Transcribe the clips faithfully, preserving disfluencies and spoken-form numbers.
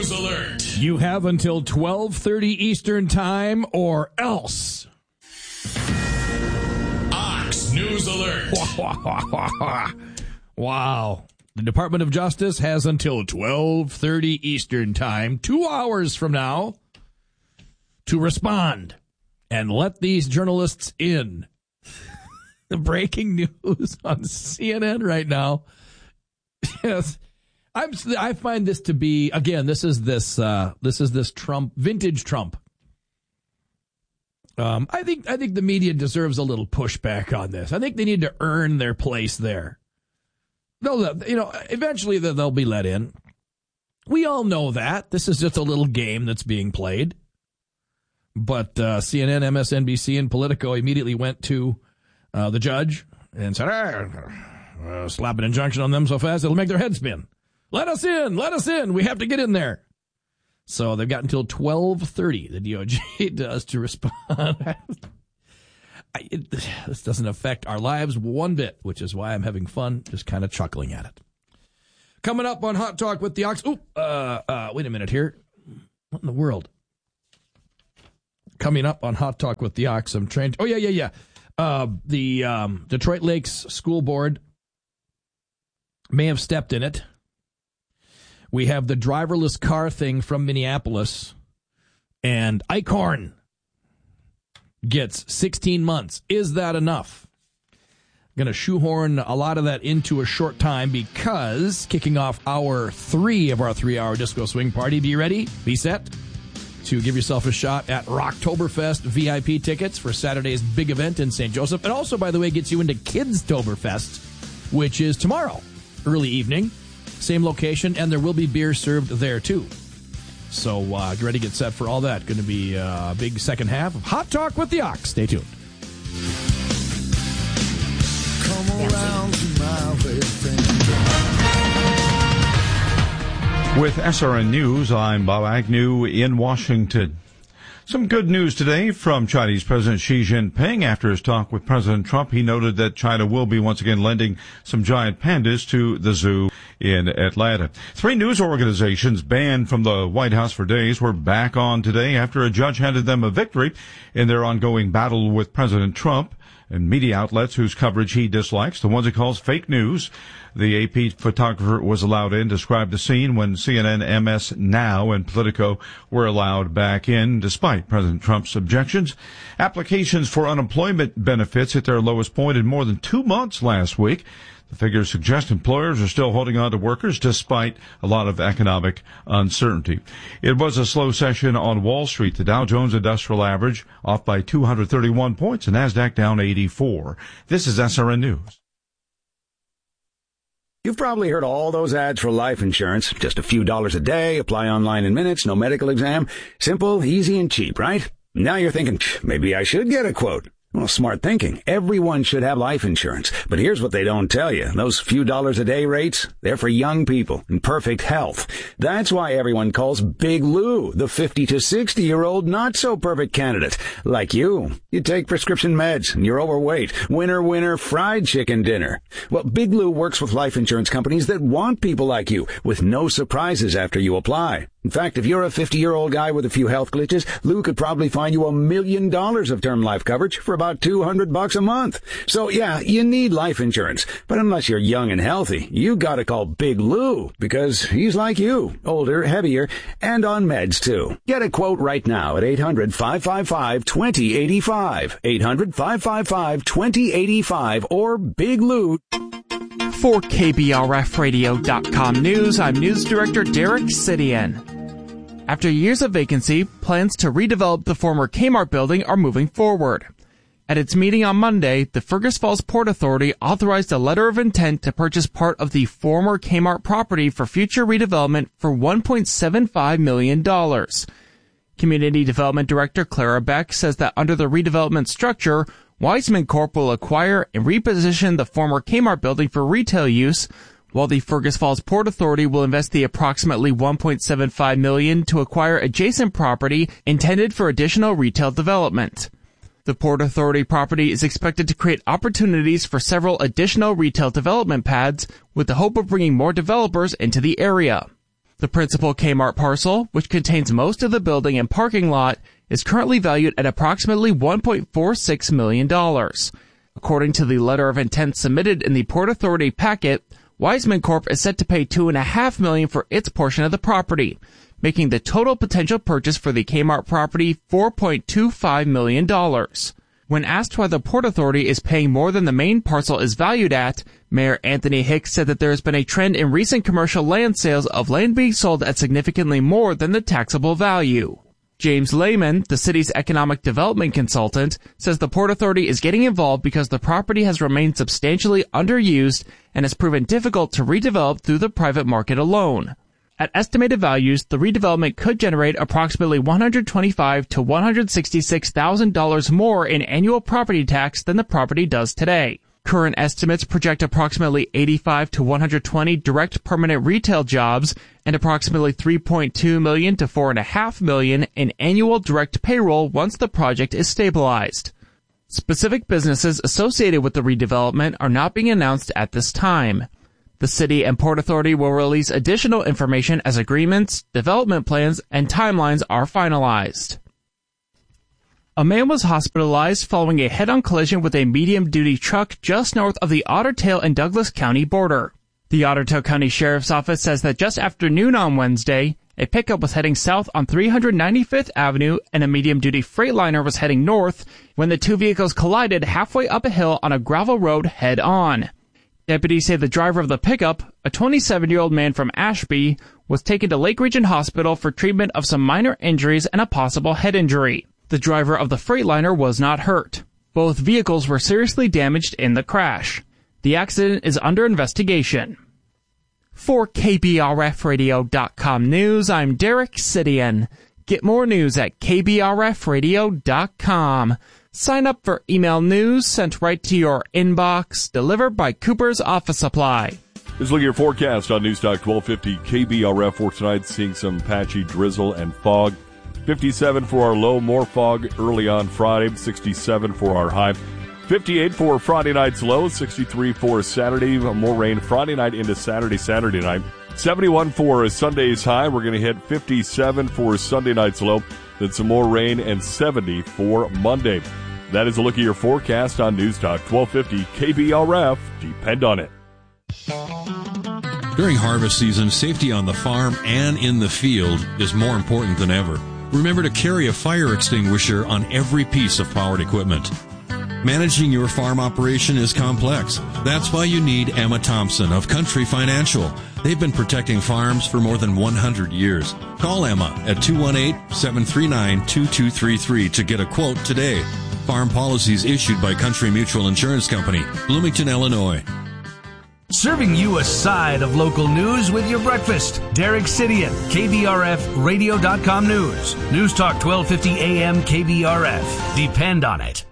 News Alert. You have until twelve thirty Eastern Time or else. Ox News Alert. Wow. The Department of Justice has until twelve thirty Eastern Time, two hours from now, to respond and let these journalists in. The breaking news on C N N right now. Yes. I'm, I find this to be, again, this is this uh, this is this Trump, vintage Trump. Um, I think I think the media deserves a little pushback on this. I think they need to earn their place there. They'll, you know, eventually they'll be let in. We all know that. This is just a little game that's being played. But uh, C N N, M S N B C, and Politico immediately went to uh, the judge and said, ah, uh, slap an injunction on them so fast it'll make their head spin. Let us in. Let us in. We have to get in there. So they've got until twelve thirty, the D O J does, to respond. I, it, this doesn't affect our lives one bit, which is why I'm having fun just kind of chuckling at it. Coming up on Hot Talk with the Ox. Oop, uh, uh, wait a minute here. What in the world? Coming up on Hot Talk with the Ox, I'm trying to, oh, yeah, yeah, yeah. Uh, the um, Detroit Lakes School Board may have stepped in it. We have the driverless car thing from Minneapolis, and Eichhorn gets sixteen months. Is that enough? I'm going to shoehorn a lot of that into a short time because kicking off hour three of our three-hour disco swing party. Be ready? Be set to give yourself a shot at Rocktoberfest V I P tickets for Saturday's big event in Saint Joseph. And also, by the way, gets you into Kidstoberfest, which is tomorrow, early evening. Same location, and there will be beer served there, too. So uh, get ready to get set for all that. Going to be a big second half of Hot Talk with the Ox. Stay tuned. Come around to my way of thinking. With S R N News, I'm Bob Agnew in Washington. Some good news today from Chinese President Xi Jinping. After his talk with President Trump, he noted that China will be once again lending some giant pandas to the zoo in Atlanta. Three news organizations banned from the White House for days were back on today after a judge handed them a victory in their ongoing battle with President Trump and media outlets whose coverage he dislikes, the ones he calls fake news. The A P photographer was allowed in, described the scene when C N N, M S Now, and Politico were allowed back in, despite President Trump's objections. Applications for unemployment benefits hit their lowest point in more than two months last week. The figures suggest employers are still holding on to workers despite a lot of economic uncertainty. It was a slow session on Wall Street. The Dow Jones Industrial Average off by two hundred thirty-one points and NASDAQ down eighty-four. This is S R N News. You've probably heard all those ads for life insurance. Just a few dollars a day, apply online in minutes, no medical exam. Simple, easy, and cheap, right? Now you're thinking, maybe I should get a quote. Well, smart thinking. Everyone should have life insurance. But here's what they don't tell you. Those few dollars a day rates, they're for young people in perfect health. That's why everyone calls Big Lou the fifty to sixty-year-old not-so-perfect candidate. Like you. You take prescription meds and you're overweight. Winner, winner, fried chicken dinner. Well, Big Lou works with life insurance companies that want people like you with no surprises after you apply. In fact, if you're a fifty-year-old guy with a few health glitches, Lou could probably find you a million dollars of term life coverage for about two hundred bucks a month. So yeah, you need life insurance. But unless you're young and healthy, you gotta call Big Lou because he's like you, older, heavier, and on meds too. Get a quote right now at eight hundred, five five five, two zero eight five. eight hundred, five five five, two zero eight five or Big Lou. For K B R F radio dot com News, I'm News Director Derek Sidian. After years of vacancy, plans to redevelop the former Kmart building are moving forward. At its meeting on Monday, the Fergus Falls Port Authority authorized a letter of intent to purchase part of the former Kmart property for future redevelopment for one point seven five million dollars. Community Development Director Clara Beck says that under the redevelopment structure, Wiseman Corp will acquire and reposition the former Kmart building for retail use, while the Fergus Falls Port Authority will invest the approximately one point seven five million dollars to acquire adjacent property intended for additional retail development. The Port Authority property is expected to create opportunities for several additional retail development pads with the hope of bringing more developers into the area. The principal Kmart parcel, which contains most of the building and parking lot, is currently valued at approximately one point four six million dollars. According to the letter of intent submitted in the Port Authority packet, Wiseman Corp is set to pay two point five million dollars for its portion of the property, making the total potential purchase for the Kmart property four point two five million dollars. When asked why the Port Authority is paying more than the main parcel is valued at, Mayor Anthony Hicks said that there has been a trend in recent commercial land sales of land being sold at significantly more than the taxable value. James Lehman, the city's economic development consultant, says the Port Authority is getting involved because the property has remained substantially underused and has proven difficult to redevelop through the private market alone. At estimated values, the redevelopment could generate approximately one hundred twenty-five thousand to one hundred sixty-six thousand dollars more in annual property tax than the property does today. Current estimates project approximately eighty-five to one hundred twenty direct permanent retail jobs and approximately three point two million to four point five million in annual direct payroll once the project is stabilized. Specific businesses associated with the redevelopment are not being announced at this time. The city and Port Authority will release additional information as agreements, development plans, and timelines are finalized. A man was hospitalized following a head-on collision with a medium-duty truck just north of the Otter Tail and Douglas County border. The Otter Tail County Sheriff's Office says that just after noon on Wednesday, a pickup was heading south on three hundred ninety-fifth Avenue and a medium-duty Freightliner was heading north when the two vehicles collided halfway up a hill on a gravel road head-on. Deputies say the driver of the pickup, a twenty-seven-year-old man from Ashby, was taken to Lake Region Hospital for treatment of some minor injuries and a possible head injury. The driver of the Freightliner was not hurt. Both vehicles were seriously damaged in the crash. The accident is under investigation. For K B R F radio dot com News, I'm Derek Sidian. Get more news at K B R F radio dot com. Sign up for email news sent right to your inbox, delivered by Cooper's Office Supply. Let's look at your forecast on Newstalk twelve fifty K B R F for tonight, seeing some patchy drizzle and fog. fifty-seven for our low, more fog early on Friday, sixty-seven for our high. fifty-eight for Friday night's low, sixty-three for Saturday, more rain Friday night into Saturday, Saturday night. seventy-one for Sunday's high. We're going to hit fifty-seven for Sunday night's low, then some more rain, and seventy for Monday. That is a look at your forecast on Newstalk twelve fifty K B R F. Depend on it. During harvest season, safety on the farm and in the field is more important than ever. Remember to carry a fire extinguisher on every piece of powered equipment. Managing your farm operation is complex. That's why you need Emma Thompson of Country Financial. They've been protecting farms for more than one hundred years. Call Emma at two one eight, seven three nine, two two three three to get a quote today. Farm policies issued by Country Mutual Insurance Company, Bloomington, Illinois. Serving you a side of local news with your breakfast. Derek Sidian, K B R F radio dot com News. News Talk twelve fifty A M K B R F. Depend on it.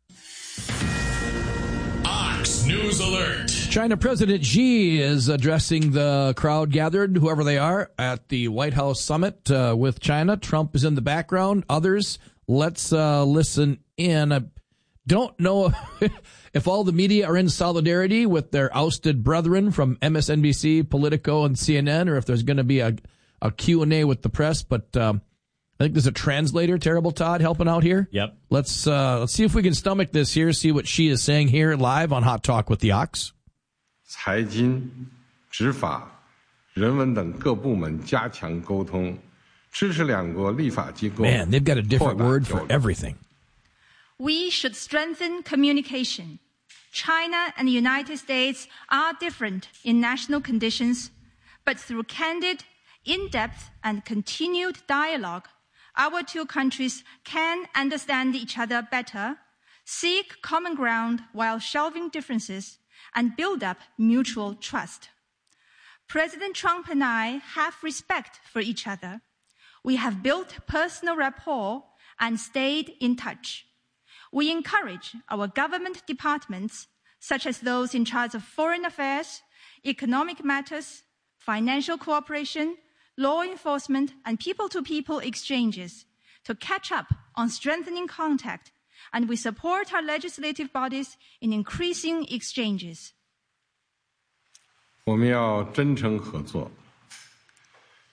Ox News Alert. China President Xi is addressing the crowd gathered, whoever they are, at the White House summit uh, with China. Trump is in the background. Others, let's uh, listen in. I don't know if all the media are in solidarity with their ousted brethren from M S N B C, Politico, and C N N, or if there's going to be a, a Q and A with the press. But um, I think there's a translator, Terrible Todd, helping out here. Yep. Let's uh, let's see if we can stomach this here, see what Xi is saying here live on Hot Talk with the Ox. 财经、执法、人文等各部门加强沟通，支持两国立法机构。 Man, they've got a different word for everything. We should strengthen communication. China and the United States are different in national conditions, but through candid, in-depth, and continued dialogue, our two countries can understand each other better, seek common ground while shelving differences, and build up mutual trust. President Trump and I have respect for each other. We have built personal rapport and stayed in touch. We encourage our government departments, such as those in charge of foreign affairs, economic matters, financial cooperation, law enforcement, and people-to-people exchanges, to catch up on strengthening contact, and we support our legislative bodies in increasing exchanges. 我们要真诚合作，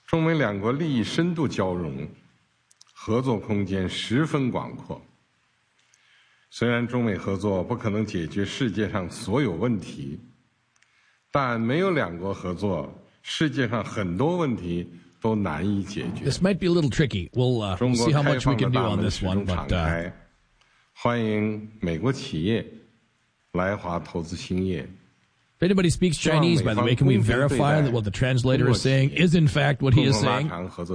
中美两国利益深度交融，合作空间十分广阔。虽然中美合作不可能解决世界上所有问题，但没有两国合作，世界上很多问题都难以解决。 This might be a little tricky. We'll, uh, we'll see how much we can do on this one. But, uh, 欢迎美国企业来华投资兴业。 If anybody speaks Chinese, by the way, can we verify that what the translator is saying is in fact what he is saying?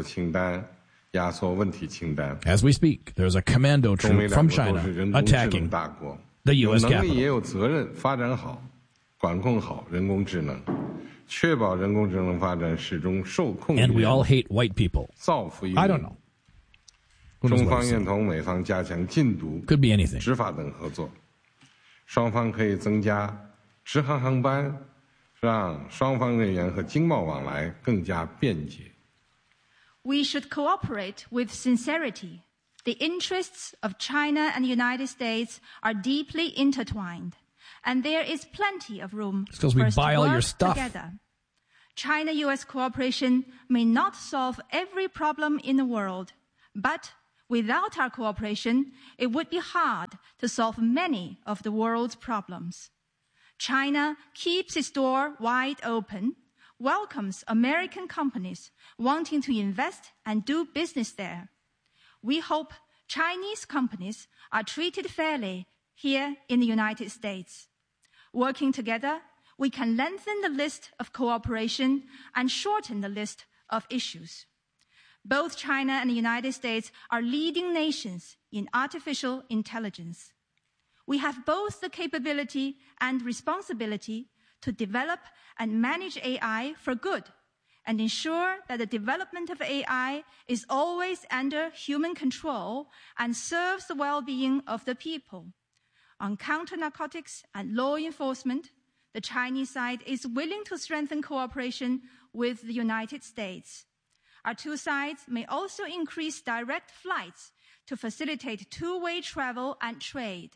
As we speak, there's a commando troop from China attacking the U S capital. 也有责任发展好、管控好人工智能，确保人工智能发展始终受控。 And we all hate white people. 造福于 I don't know. 中方愿同美方加强禁毒、 Could be anything. 执法等合作，双方可以增加直航航班，让双方人员和经贸往来更加便捷。 We should cooperate with sincerity. The interests of China and the United States are deeply intertwined, and there is plenty of room It's 'cause we for us buy to all work your stuff. together. China-U S cooperation may not solve every problem in the world, but without our cooperation, it would be hard to solve many of the world's problems. China keeps its door wide open, welcomes American companies wanting to invest and do business there. We hope Chinese companies are treated fairly here in the United States. Working together, we can lengthen the list of cooperation and shorten the list of issues. Both China and the United States are leading nations in artificial intelligence. We have both the capability and responsibility to develop and manage A I for good and ensure that the development of A I is always under human control and serves the well-being of the people. On counter-narcotics and law enforcement, the Chinese side is willing to strengthen cooperation with the United States. Our two sides may also increase direct flights to facilitate two-way travel and trade.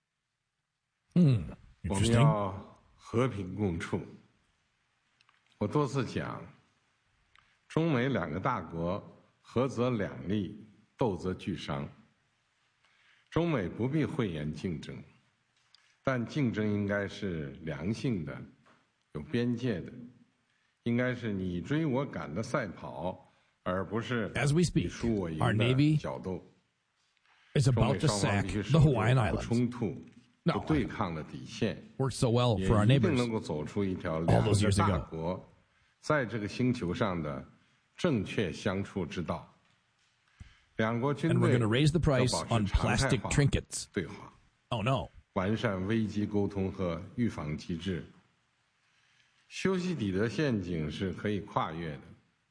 Hmm, 我们要和平共处。我多次讲，中美两个大国合则两利，斗则俱伤。中美不必讳言竞争，但竞争应该是良性的、有边界的，应该是你追我赶的赛跑，而不是 As we speak, 你输我赢 our 的 Navy 角斗。 is 中 about 美 to 双方 sack 必须 the 守住 Hawaiian 不 Islands. 冲突、 No, 不对抗的底线， Worked so well 也 for our 一定 neighbors 能够走出一条 all 两 those 个 years 大 ago. 国在这个星球上的正确相处之道。两国军 And we're 队 going to raise the 要 price 保 on 持常态 plastic 化 trinkets. 对话， Oh, no. 完善危机沟通和预防机制。修昔底德陷阱是可以跨越的。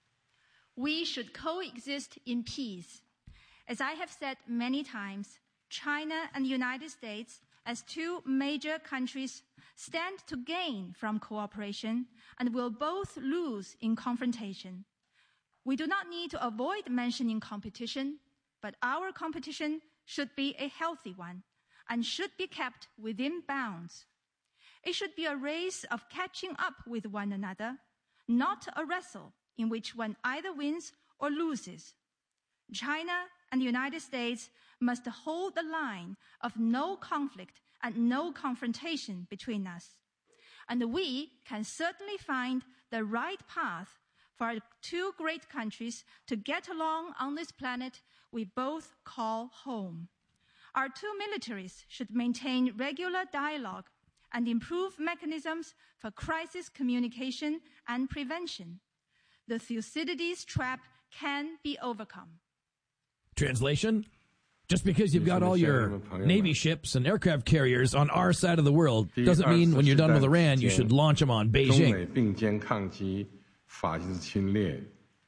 We should coexist in peace. As I have said many times, China and the United States, as two major countries, stand to gain from cooperation and will both lose in confrontation. We do not need to avoid mentioning competition, but our competition should be a healthy one and should be kept within bounds. It should be a race of catching up with one another, not a wrestle in which one either wins or loses. China and the United States must hold the line of no conflict and no confrontation between us. And we can certainly find the right path for our two great countries to get along on this planet we both call home. Our two militaries should maintain regular dialogue and improve mechanisms for crisis communication and prevention. The Thucydides trap can be overcome. Translation? Just because you've got all your Navy ships and aircraft carriers on our side of the world doesn't mean when you're done with Iran you should launch them on 中 Beijing. 美并肩抗击法西斯侵略。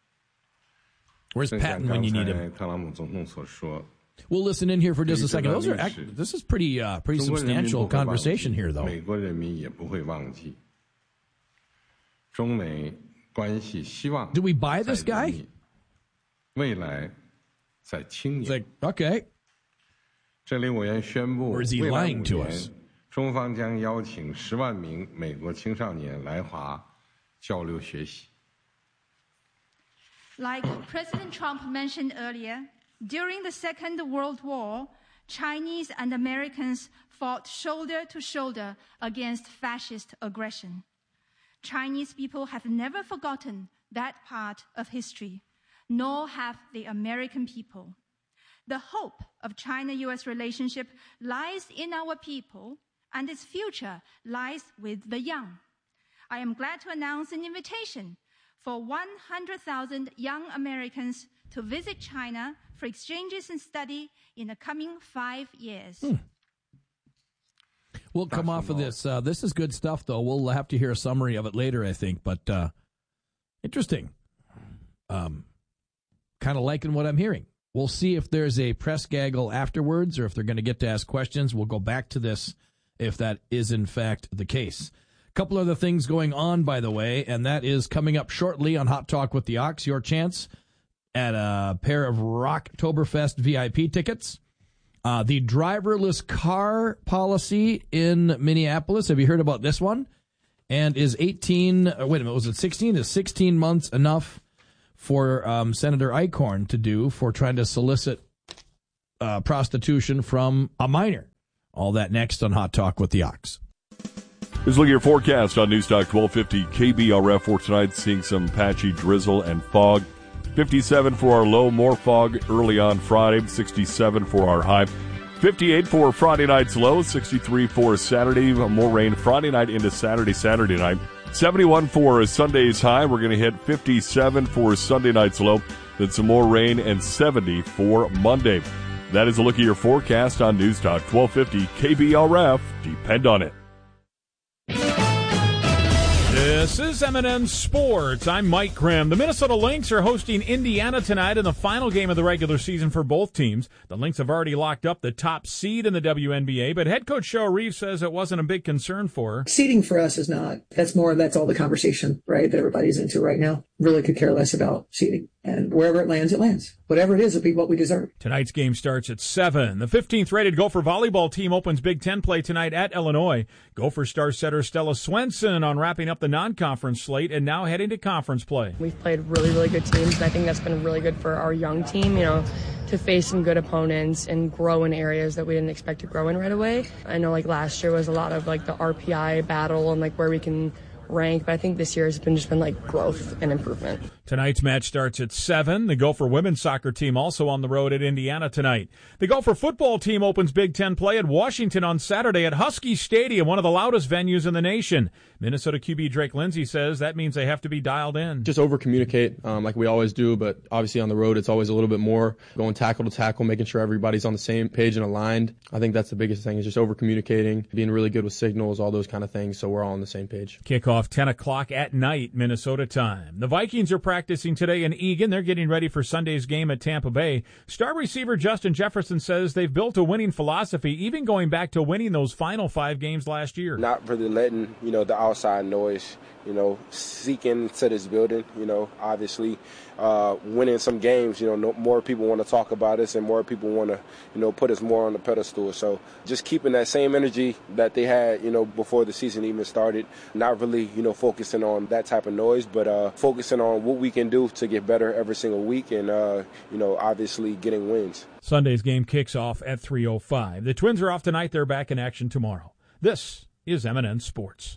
Where's 正像 Patton 刚 when you need 才 him? 特朗普总统所说， We'll listen in here for just a 对于这 second. 段 Those are 历 act- 史 this is pretty uh, pretty 中国人民 substantial 不会忘记 conversation here, though. 美国人民也不会忘记。中美关系希望 Do we buy 在 this guy? 人民未来在青 It's 年。 like, okay. 这里委员宣布， Or is he 未来 lying 五 to 年 us?， 中方将邀请十万名美国青少年来华交流学习。 Like President Trump mentioned earlier, during the Second World War, Chinese and Americans fought shoulder to shoulder against fascist aggression. Chinese people have never forgotten that part of history, nor have the American people. The hope of China-U S relationship lies in our people, and its future lies with the young. I am glad to announce an invitation for one hundred thousand young Americans to visit China for exchanges and study in the coming five years. Hmm. We'll come off of this. Uh, this is good stuff, though. We'll have to hear a summary of it later, I think. But uh, interesting. Um, kind of liking what I'm hearing. We'll see if there's a press gaggle afterwards or if they're going to get to ask questions. We'll go back to this if that is, in fact, the case. A couple other things going on, by the way, and that is coming up shortly on Hot Talk with the Ox. Your chance at a pair of Rocktoberfest V I P tickets. Uh, the driverless car policy in Minneapolis. Have you heard about this one? And is eighteen, wait a minute, was it sixteen? Is sixteen months enough for um, Senator Eichhorn to do for trying to solicit uh, prostitution from a minor? All that next on Hot Talk with the Ox. Let's look at your forecast on Newstalk twelve fifty K B R F for tonight, seeing some patchy drizzle and fog. fifty-seven for our low, more fog early on Friday, sixty-seven for our high. fifty-eight for Friday night's low, sixty-three for Saturday, more rain Friday night into Saturday, Saturday night. seventy-one for Sunday's high. We're going to hit fifty-seven for Sunday night's low, then some more rain, and seventy for Monday. That is a look at your forecast on Newstalk twelve fifty K B R F. Depend on it. This is M and M Sports. I'm Mike Grimm. The Minnesota Lynx are hosting Indiana tonight in the final game of the regular season for both teams. The Lynx have already locked up the top seed in the W N B A, but head coach Cheryl Reeves says it wasn't a big concern for her. Seeding for us is not. That's more, that's all the conversation, right, that everybody's into right now. Really could care less about seeding. And wherever it lands, it lands. Whatever it is, it'll be what we deserve. Tonight's game starts at seven. The fifteenth rated Gopher volleyball team opens Big Ten play tonight at Illinois. Gopher star setter Stella Swenson on wrapping up the non-conference slate and now heading to conference play. We've played really, really good teams, and I think that's been really good for our young team, you know, to face some good opponents and grow in areas that we didn't expect to grow in right away. I know, like, last year was a lot of, like, the R P I battle and, like, where we can rank, but I think this year has been just been like growth and improvement. Tonight's match starts at seven. The Gopher women's soccer team also on the road at Indiana tonight. The Gopher football team opens Big Ten play at Washington on Saturday at Husky Stadium, one of the loudest venues in the nation. Minnesota Q B Drake Lindsey says that means they have to be dialed in. Just over-communicate um, like we always do, but obviously on the road it's always a little bit more going tackle to tackle, making sure everybody's on the same page and aligned. I think that's the biggest thing, is just over-communicating, being really good with signals, all those kind of things, so we're all on the same page. Kickoff ten o'clock at night, Minnesota time. The Vikings are practicing today in Eagan. They're getting ready for Sunday's game at Tampa Bay. Star receiver Justin Jefferson says they've built a winning philosophy, even going back to winning those final five games last year. Not really letting, you know, the outside noise, you know, seek into this building, you know, obviously uh, winning some games, you know, no, more people want to talk about us and more people want to, you know, put us more on the pedestal. So just keeping that same energy that they had, you know, before the season even started, not really, you know, focusing on that type of noise, but uh, focusing on what we can do to get better every single week and, uh, you know, obviously getting wins. Sunday's game kicks off at three oh five. The Twins are off tonight. They're back in action tomorrow. This is M and N Sports.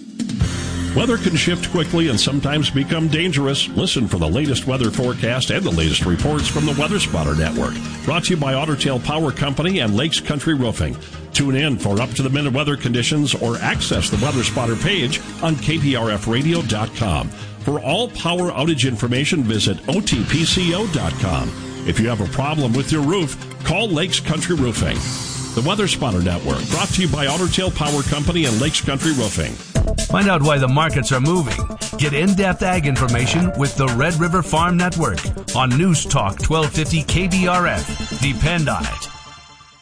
Weather can shift quickly and sometimes become dangerous. Listen for the latest weather forecast and the latest reports from the Weather Spotter Network. Brought to you by Otter Tail Power Company and Lakes Country Roofing. Tune in for up-to-the-minute weather conditions or access the Weather Spotter page on K B R F radio dot com. For all power outage information, visit O T P C O dot com. If you have a problem with your roof, call Lakes Country Roofing. The Weather Spotter Network, brought to you by Otter Tail Power Company and Lakes Country Roofing. Find out why the markets are moving. Get in-depth ag information with the Red River Farm Network on News Talk twelve fifty K B R F. Depend on it.